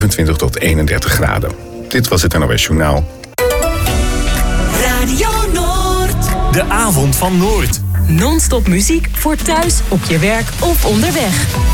25 tot 31 graden. Dit was het NOS Journaal. Radio Noord. De avond van Noord. Non-stop muziek voor thuis, op je werk of onderweg.